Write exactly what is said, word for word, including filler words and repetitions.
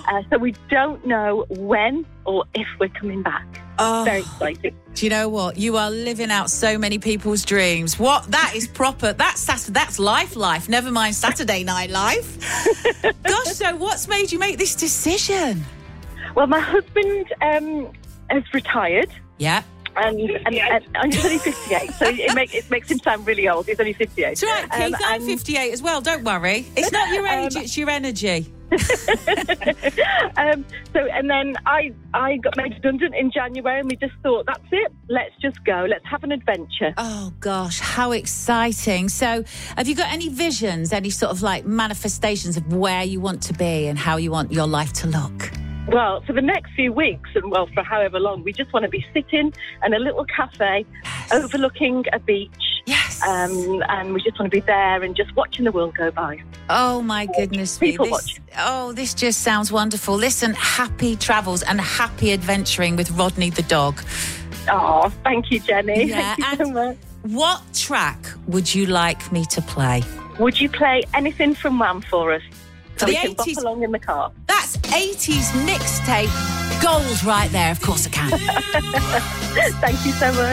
Uh, so we don't know when or if we're coming back. Oh, very exciting. Do you know what? You are living out so many people's dreams. What? That is proper. That's Saturday, that's life life. Never mind Saturday night life. Gosh, so what's made you make this decision? Well, my husband um, has retired. Yeah. And, and, and, and he's only fifty-eight, so it, make, it makes him sound really old. He's only fifty-eight. It's right, Keith, um, I'm fifty-eight as well, don't worry. It's not your age, um, it's your energy. um, so, and then I, I got made redundant in January, and we just thought, that's it, let's just go, let's have an adventure. Oh, gosh, how exciting. So, have you got any visions, any sort of like manifestations of where you want to be and how you want your life to look? Well, for the next few weeks, and well, for however long, we just want to be sitting in a little cafe yes. overlooking a beach. Yes. Um, and we just want to be there and just watching the world go by. Oh, my goodness me. People This, watch. oh, this just sounds wonderful. Listen, happy travels and happy adventuring with Rodney the dog. Oh, thank you, Jenny. Yeah, thank you so much. What track would you like me to play? Would you play anything from Wham for us? So the we can eighties bop along in the car. That's eighties mixtape gold right there. Of course I can. Thank you so much.